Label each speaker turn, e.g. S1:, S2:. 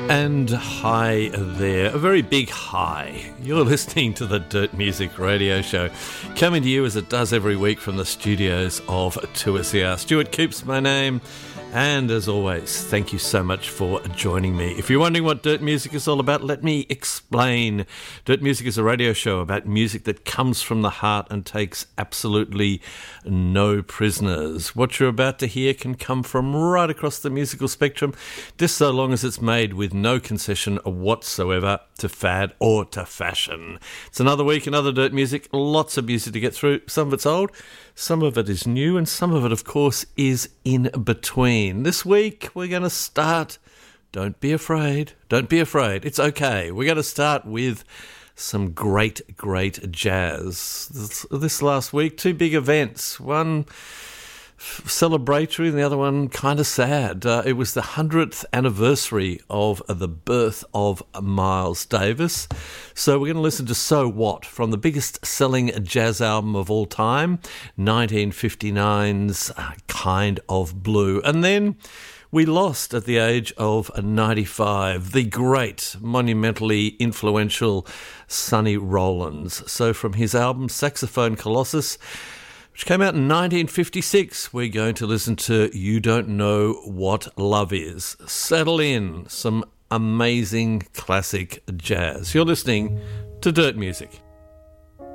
S1: And hi there, a very big hi. You're listening to the Dirt Music Radio Show, coming to you as it does every week from the studios of 2SER. Stuart Coops, my name, and as always, thank you so much for joining me. If you're wondering what Dirt Music is all about, let me explain. Dirt Music is a radio show about music that comes from the heart and takes absolutely no prisoners. What you're about to hear can come from right across the musical spectrum, just so long as it's made with no concession whatsoever to fad or to fashion. It's another week, another Dirt Music, lots of music to get through. Some of it's old, some of it is new, and some of it, of course, is in between. This week, we're going to start, don't be afraid, it's okay. We're going to start with some great jazz. This last week, two big events, one celebratory and the other one kind of sad. It was the 100th anniversary of the birth of Miles Davis. So we're going to listen to So What from the biggest selling jazz album of all time, 1959's Kind of Blue. And then we lost at the age of 95 the great, monumentally influential Sonny Rollins. So from his album Saxophone Colossus, which came out in 1956, we're going to listen to You Don't Know What Love Is. Settle in, some amazing classic jazz. You're listening to Dirt Music.